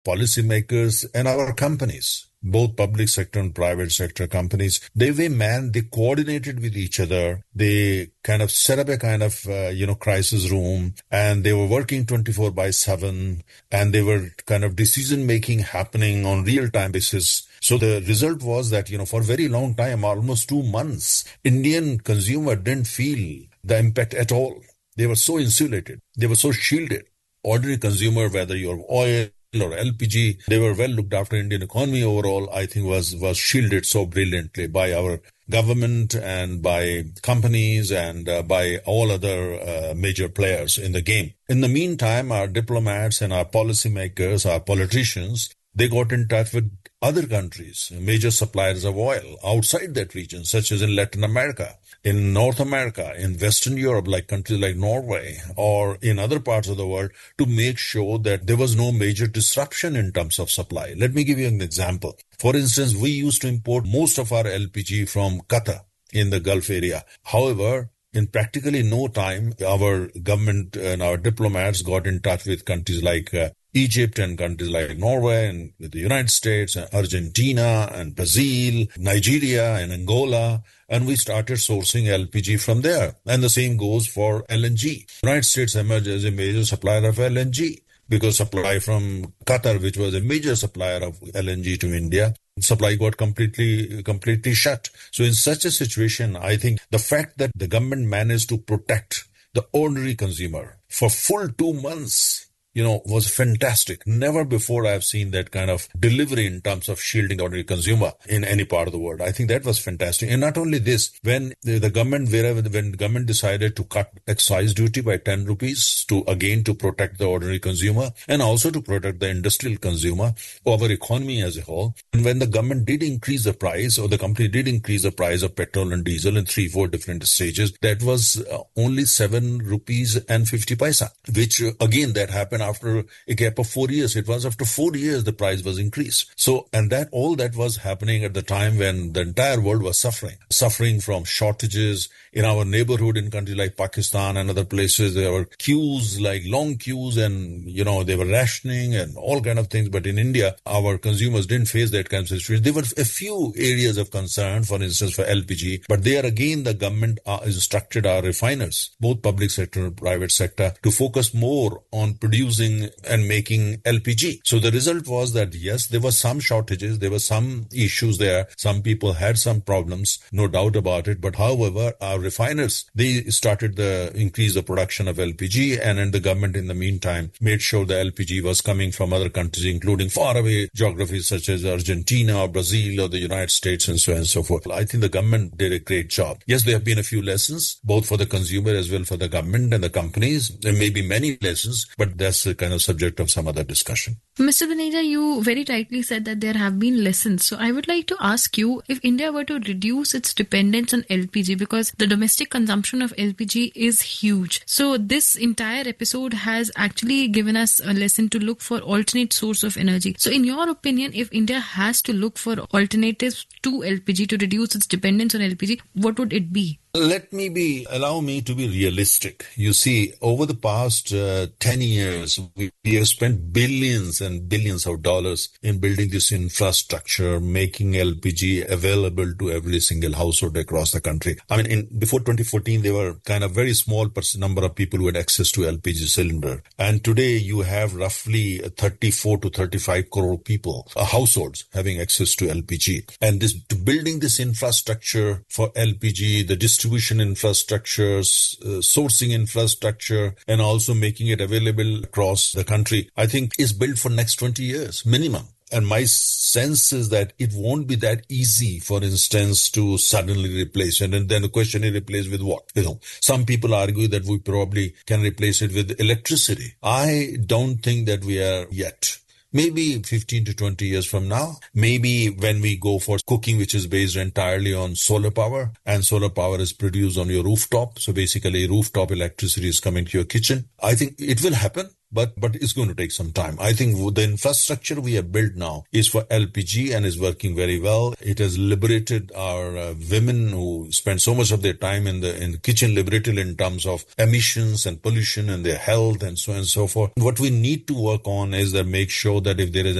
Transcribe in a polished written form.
policymakers, and our companies, both public sector and private sector companies, they coordinated with each other. They kind of set up a kind of, crisis room, and they were working 24/7, and they were kind of decision making happening on real time basis. So the result was that, for a very long time, almost 2 months, Indian consumer didn't feel the impact at all. They were so insulated. They were so shielded. Ordinary consumer, whether you're oil or LPG, they were well looked after. Indian economy overall, I think, was shielded so brilliantly by our government and by companies and by all other major players in the game. In the meantime, our diplomats and our policymakers, our politicians, they got in touch with other countries, major suppliers of oil outside that region, such as in Latin America, in North America, in Western Europe, like countries like Norway, or in other parts of the world, to make sure that there was no major disruption in terms of supply. Let me give you an example. For instance, we used to import most of our LPG from Qatar in the Gulf area. However, in practically no time, our government and our diplomats got in touch with countries like Egypt and countries like Norway and with the United States and Argentina and Brazil, Nigeria and Angola, and we started sourcing LPG from there. And the same goes for LNG. The United States emerged as a major supplier of LNG because supply from Qatar, which was a major supplier of LNG to India, supply got completely shut. So in such a situation, I think the fact that the government managed to protect the ordinary consumer for full 2 months, was fantastic. Never before I've seen that kind of delivery in terms of shielding the ordinary consumer in any part of the world. I think that was fantastic. And not only this, when the government decided to cut excise duty by 10 rupees to protect the ordinary consumer and also to protect the industrial consumer, our economy as a whole. And when the government did increase the price, or the company did increase the price of petrol and diesel in 3-4 different stages, that was only 7 rupees and 50 paisa, which again, that happened after a gap of 4 years. It was after 4 years the price was increased. So, and that all that was happening at the time when the entire world was suffering from shortages. In our neighborhood in countries like Pakistan and other places, there were queues, like long queues, and they were rationing and all kind of things. But in India, our consumers didn't face that kind of situation. There were a few areas of concern, for instance, for LPG, but there again, the government instructed our refiners, both public sector and private sector, to focus more on producing and making LPG. So the result was that, yes, there were some shortages, there were some issues there. Some people had some problems, no doubt about it. But however, our refiners, they started to increase the production of LPG, and then the government in the meantime made sure the LPG was coming from other countries, including faraway geographies such as Argentina or Brazil or the United States and so on and so forth. I think the government did a great job. Yes, there have been a few lessons, both for the consumer as well for the government and the companies. There may be many lessons, but that's the kind of subject of some other discussion. Mr. Baneja, you very rightly said that there have been lessons. So I would like to ask you, if India were to reduce its dependence on LPG, because the domestic consumption of LPG is huge. So this entire episode has actually given us a lesson to look for alternate source of energy. So in your opinion, if India has to look for alternatives to LPG to reduce its dependence on LPG, what would it be? Allow me to be realistic. You see, over the past 10 years, we have spent billions and billions of dollars in building this infrastructure, making LPG available to every single household across the country. I mean, before 2014, there were kind of very small number of people who had access to LPG cylinder. And today you have roughly 34 to 35 crore people, households having access to LPG. And building this infrastructure for LPG, the distribution infrastructure, sourcing infrastructure, and also making it available across the country, I think is built for next 20 years minimum. And my sense is that it won't be that easy, for instance, to suddenly replace it. And then the question is, replace with what? Some people argue that we probably can replace it with electricity. I don't think that we are yet. Maybe 15 to 20 years from now, maybe when we go for cooking, which is based entirely on solar power, and solar power is produced on your rooftop. So basically rooftop electricity is coming to your kitchen. I think it will happen. But it's going to take some time. I think the infrastructure we have built now is for LPG and is working very well. It has liberated our women who spend so much of their time in the kitchen, liberated in terms of emissions and pollution and their health and so on and so forth. What we need to work on is that make sure that if there is